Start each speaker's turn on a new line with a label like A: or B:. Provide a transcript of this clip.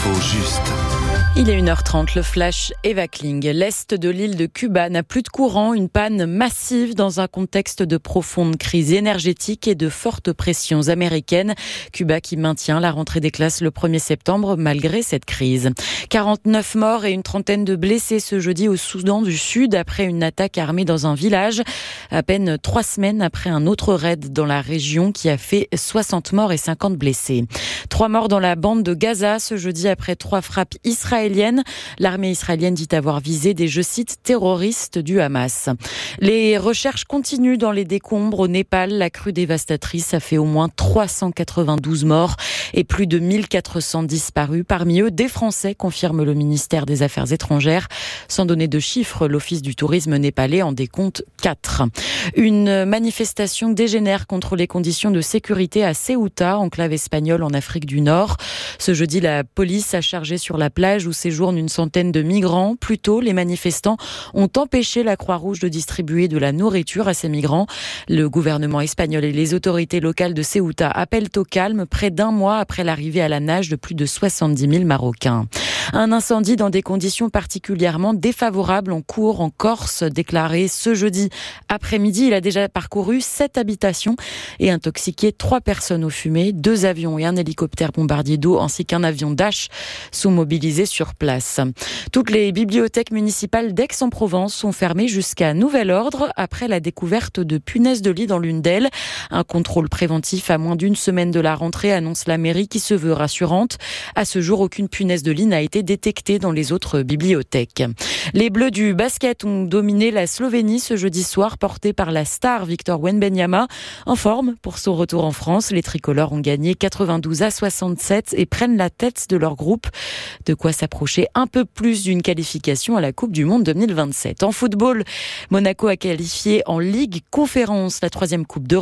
A: l'info juste.
B: Il est 1h30, le flash Eva Kling. L'est de l'île de Cuba n'a plus de courant, une panne massive dans un contexte de profonde crise énergétique et de fortes pressions américaines. Cuba qui maintient la rentrée des classes le 1er septembre malgré cette crise. 49 morts et une trentaine de blessés ce jeudi au Soudan du Sud après une attaque armée dans un village. À peine 3 semaines après un autre raid dans la région qui a fait 60 morts et 50 blessés. 3 morts dans la bande de Gaza ce jeudi après 3 frappes israéliennes. L'armée israélienne dit avoir visé des, je cite, terroristes du Hamas. Les recherches continuent dans les décombres au Népal. La crue dévastatrice a fait au moins 392 morts et plus de 1400 disparus. Parmi eux, des Français, confirme le ministère des Affaires étrangères. Sans donner de chiffres, l'Office du tourisme népalais en décompte 4. Une manifestation dégénère contre les conditions de sécurité à Ceuta, enclave espagnole en Afrique du Nord. Ce jeudi, la police a chargé sur la plage où séjournent une centaine de migrants. Plus tôt, les manifestants ont empêché la Croix-Rouge de distribuer de la nourriture à ces migrants. Le gouvernement espagnol et les autorités locales de Ceuta appellent au calme près d'un mois après l'arrivée à la nage de plus de 70 000 Marocains. Un incendie dans des conditions particulièrement défavorables en cours en Corse, déclaré ce jeudi après-midi. Il a déjà parcouru 7 habitations et intoxiqué 3 personnes aux fumées. 2 avions et un hélicoptère bombardier d'eau ainsi qu'un avion Dash sont mobilisés sur place. Toutes les bibliothèques municipales d'Aix-en-Provence sont fermées jusqu'à nouvel ordre après la découverte de punaises de lit dans l'une d'elles. Un contrôle préventif à moins d'1 semaine de la rentrée, annonce la mairie qui se veut rassurante. À ce jour, aucune punaise de lit n'a été détectée dans les autres bibliothèques. Les Bleus du basket ont dominé la Slovénie ce jeudi soir, portés par la star Victor Wembanyama. En forme pour son retour en France, les tricolores ont gagné 92-67 et prennent la tête de leur groupe. De quoi s'approcher un peu plus d'une qualification à la Coupe du Monde 2027. En football, Monaco a qualifié en Ligue Conférence la 3e Coupe d'Europe.